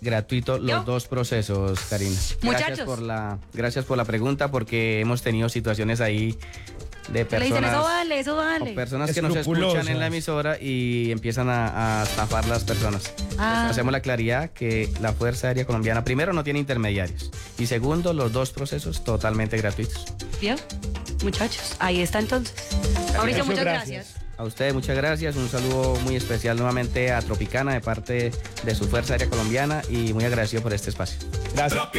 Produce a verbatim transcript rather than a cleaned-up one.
Gratuito los ¿Yo? dos procesos, Karina. Gracias Muchachos. por la, gracias por la pregunta, porque hemos tenido situaciones ahí de Le dicen, eso personas, vale, eso o vale. personas que nos escuchan en la emisora y empiezan a, a estafar las personas. Ah. Entonces, hacemos la claridad que la Fuerza Aérea Colombiana, primero, no tiene intermediarios. Y segundo, los dos procesos totalmente gratuitos. ¿Vio? Muchachos, ahí está entonces. Mauricio, muchas gracias. gracias. A ustedes muchas gracias, un saludo muy especial nuevamente a Tropicana de parte de su Fuerza Aérea Colombiana y muy agradecido por este espacio. Gracias.